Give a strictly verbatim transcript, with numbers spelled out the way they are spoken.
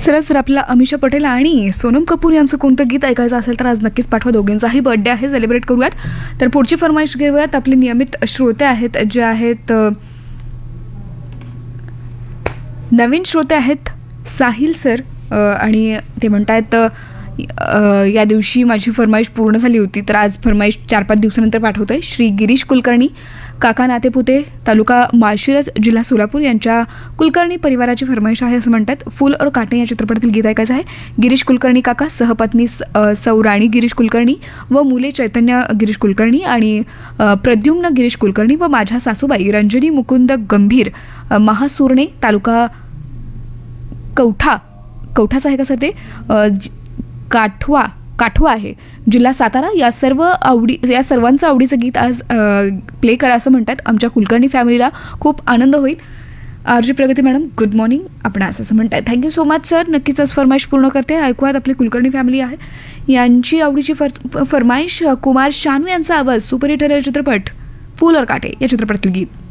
चला सर, आपल्याला अमिषा पटेल आणि सोनम कपूर यांचं कोणतं गीत ऐकायचं असेल तर आज नक्कीच पाठवा. दोघींचाही बर्थडे आहे, सेलिब्रेट करूयात. तर पुढची फरमाईश घेऊयात. आपले नियमित श्रोते आहेत जे आहेत नवीन श्रोते आहेत साहिल सर, आणि ते म्हणतायत या दिवशी माझी फरमाईश पूर्ण झाली होती, तर आज फरमाईश चार पाच दिवसानंतर पाठवतोय. श्री गिरीश कुलकर्णी, काका नातेपुते, तालुका माळशिरस, जिल्हा सोलापूर यांच्या कुलकर्णी परिवाराची फरमाईश आहे असं म्हणतात. फूल और काटे या चित्रपटातील गीत ऐकायचं आहे. गिरीश कुलकर्णी काका, सहपत्नी सौराणी गिरीश कुलकर्णी व मुले चैतन्य गिरीश कुलकर्णी आणि प्रद्युम्न गिरीश कुलकर्णी व माझ्या सासूबाई रंजनी मुकुंद गंभीर, महासुरणे, तालुका कौठा कौठाचं आहे का सर ते काठवा काठवा आहे, जिल्हा सातारा. या सर्व आवडी या सर्वांचं आवडीचं गीत आज प्ले करा असं म्हणतात. आमच्या कुलकर्णी फॅमिलीला खूप आनंद होईल. आर जी प्रगती मॅडम, गुड मॉर्निंग. आपण असं असं म्हणताय. Thank you so much sir. नक्कीच आज फरमाईश पूर्ण करते. ऐकूयात आपली कुलकर्णी फॅमिली आहे यांची आवडीची फर फरमाईश. कुमार शानू यांचा आवाज, सुपरहिट ठरेल चित्रपट फूल और काटे या चित्रपटातील गीत.